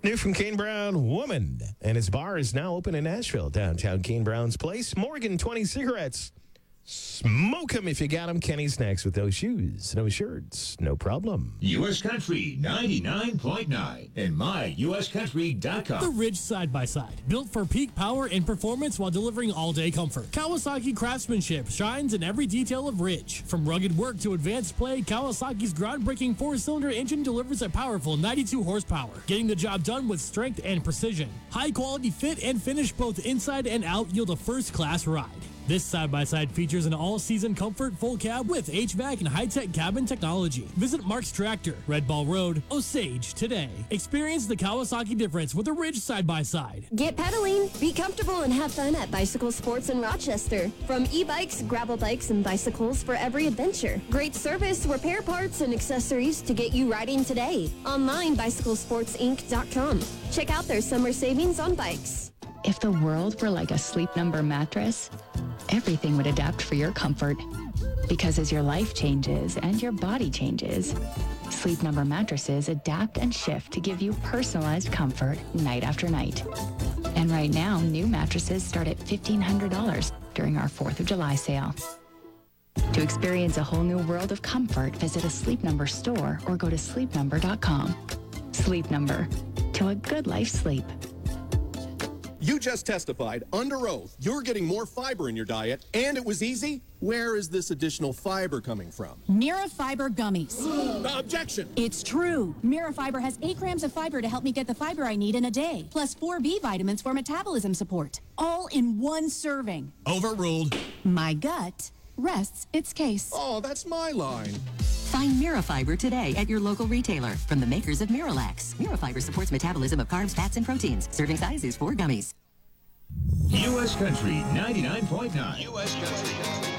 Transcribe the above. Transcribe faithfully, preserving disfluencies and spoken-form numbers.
New from Kane Brown, Woman. And his bar is now open in Nashville, downtown Kane Brown's Place. Morgan twenty cigarettes. Smoke 'em if you got 'em. Kenny's next with no shoes, no shirts, no problem. U S Country ninety-nine point nine and my U S country dot com. The Ridge Side-by-Side. Built for peak power and performance while delivering all-day comfort. Kawasaki craftsmanship shines in every detail of Ridge. From rugged work to advanced play, Kawasaki's groundbreaking four-cylinder engine delivers a powerful ninety-two horsepower, getting the job done with strength and precision. High-quality fit and finish both inside and out yield a first-class ride. This side-by-side features an all-season comfort full cab with H V A C and high-tech cabin technology. Visit Mark's Tractor, Red Ball Road, Osage today. Experience the Kawasaki difference with a Ridge side-by-side. Get pedaling, be comfortable, and have fun at Bicycle Sports in Rochester. From e-bikes, gravel bikes, and bicycles for every adventure. Great service, repair parts, and accessories to get you riding today. Online, bicycle sports inc dot com. Check out their summer savings on bikes. If the world were like a Sleep Number mattress, everything would adapt for your comfort. Because as your life changes and your body changes, Sleep Number mattresses adapt and shift to give you personalized comfort night after night. And right now, new mattresses start at fifteen hundred dollars during our fourth of July sale. To experience a whole new world of comfort, visit a Sleep Number store or go to sleep number dot com. Sleep Number. To a good life sleep. You just testified under oath you're getting more fiber in your diet, and it was easy. Where is this additional fiber coming from? Mirafiber gummies. Objection! It's true. Mirafiber has eight grams of fiber to help me get the fiber I need in a day, plus four B vitamins for metabolism support, all in one serving. Overruled. My gut rests its case. Oh, that's my line. Find Mirafiber today at your local retailer from the makers of Miralax. Mirafiber supports metabolism of carbs, fats, and proteins. Serving size is four gummies. U S Country ninety-nine point nine. U S Country.